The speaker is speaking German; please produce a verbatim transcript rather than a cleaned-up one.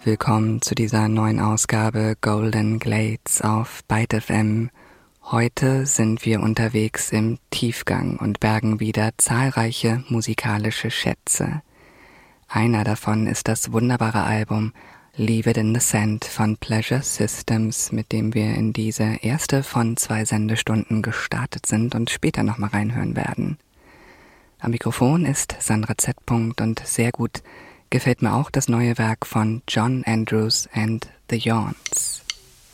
Willkommen zu dieser neuen Ausgabe Golden Glades auf Byte F M. Heute sind wir unterwegs im Tiefgang und bergen wieder zahlreiche musikalische Schätze. Einer davon ist das wunderbare Album Leave It in the Sand von Pleasure Systems, mit dem wir in diese erste von zwei Sendestunden gestartet sind und später nochmal reinhören werden. Am Mikrofon ist Sandra Z. und sehr gut gefällt mir auch das neue Werk von John Andrews and the Yawns.